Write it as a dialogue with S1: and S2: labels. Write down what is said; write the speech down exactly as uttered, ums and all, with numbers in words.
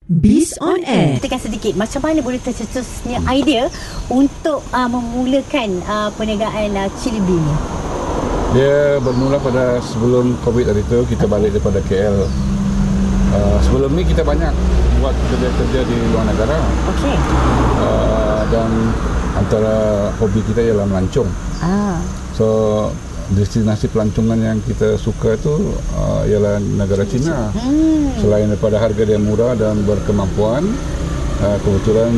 S1: Biz on Air.
S2: Ceritakan sedikit macam mana boleh tercetusnya idea untuk uh, memulakan uh, perniagaan uh, Chili Bean ni?
S3: Dia bermula pada sebelum COVID hari itu, kita balik daripada K L. Uh, sebelum ni kita banyak buat kerja-kerja di luar negara.
S2: Okey.
S3: Uh, dan antara hobi kita ialah melancong.
S2: Ah.
S3: So destinasi pelancongan yang kita suka itu uh, ialah negara China. Hmm. Selain daripada harga dia murah dan berkemampuan, uh, kebetulan